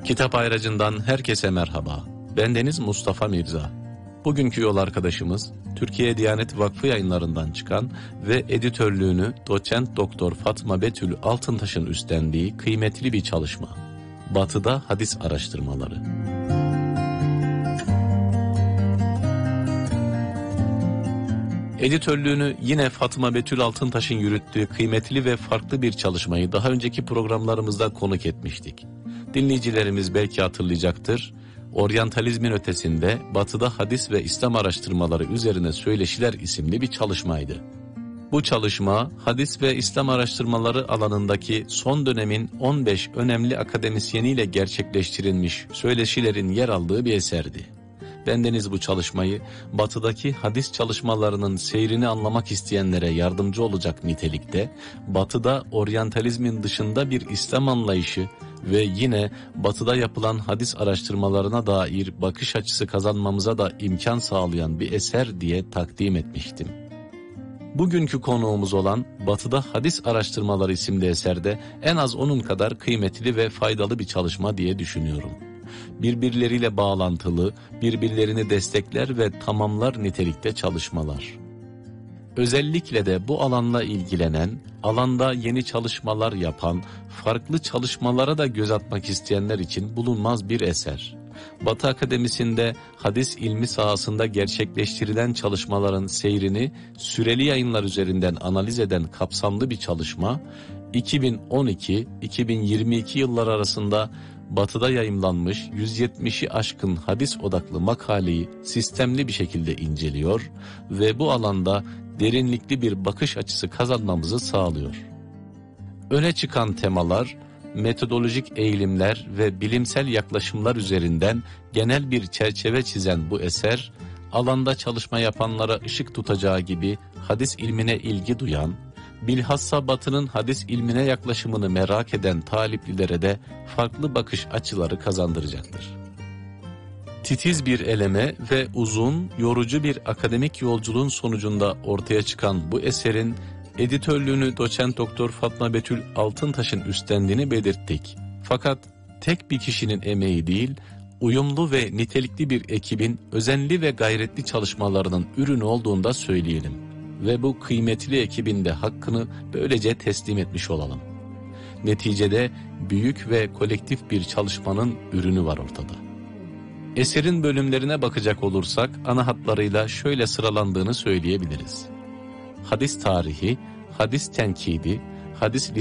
Kitap Ayracı'ndan herkese merhaba. Bendeniz Mustafa Mirza. Bugünkü yol arkadaşımız Türkiye Diyanet Vakfı Yayınlarından çıkan ve editörlüğünü doçent doktor Fatma Betül Altıntaş'ın üstlendiği kıymetli bir çalışma. Batı'da Hadis Araştırmaları. Editörlüğünü yine Fatma Betül Altıntaş'ın yürüttüğü kıymetli ve farklı bir çalışmayı daha önceki programlarımızda konuk etmiştik. Dinleyicilerimiz belki hatırlayacaktır. Oryantalizmin ötesinde Batı'da hadis ve İslam araştırmaları üzerine söyleşiler isimli bir çalışmaydı. Bu çalışma hadis ve İslam araştırmaları alanındaki son dönemin 15 önemli akademisyeniyle gerçekleştirilmiş söyleşilerin yer aldığı bir eserdi. Bendeniz bu çalışmayı Batı'daki hadis çalışmalarının seyrini anlamak isteyenlere yardımcı olacak nitelikte, Batı'da oryantalizmin dışında bir İslam anlayışı ve yine Batı'da yapılan hadis araştırmalarına dair bakış açısı kazanmamıza da imkan sağlayan bir eser diye takdim etmiştim. Bugünkü konuğumuz olan Batı'da Hadis Araştırmaları isimli eserde en az onun kadar kıymetli ve faydalı bir çalışma diye düşünüyorum. Birbirleriyle bağlantılı, birbirlerini destekler ve tamamlar nitelikte çalışmalar. Özellikle de bu alanla ilgilenen, alanda yeni çalışmalar yapan, farklı çalışmalara da göz atmak isteyenler için bulunmaz bir eser. Batı Akademisi'nde hadis ilmi sahasında gerçekleştirilen çalışmaların seyrini süreli yayınlar üzerinden analiz eden kapsamlı bir çalışma, 2012-2022 yılları arasında Batı'da yayımlanmış 170'i aşkın hadis odaklı makaleyi sistemli bir şekilde inceliyor ve bu alanda derinlikli bir bakış açısı kazanmamızı sağlıyor. Öne çıkan temalar, metodolojik eğilimler ve bilimsel yaklaşımlar üzerinden genel bir çerçeve çizen bu eser, alanda çalışma yapanlara ışık tutacağı gibi hadis ilmine ilgi duyan, bilhassa Batı'nın hadis ilmine yaklaşımını merak eden taliplilere de farklı bakış açıları kazandıracaktır. Titiz bir eleme ve uzun, yorucu bir akademik yolculuğun sonucunda ortaya çıkan bu eserin editörlüğünü doçent doktor Fatma Betül Altıntaş'ın üstlendiğini belirttik. Fakat tek bir kişinin emeği değil, uyumlu ve nitelikli bir ekibin özenli ve gayretli çalışmalarının ürünü olduğunu da söyleyelim. Ve bu kıymetli ekibin de hakkını böylece teslim etmiş olalım. Neticede büyük ve kolektif bir çalışmanın ürünü var ortada. Eserin bölümlerine bakacak olursak ana hatlarıyla şöyle sıralandığını söyleyebiliriz. Hadis tarihi, hadis tenkidi, hadis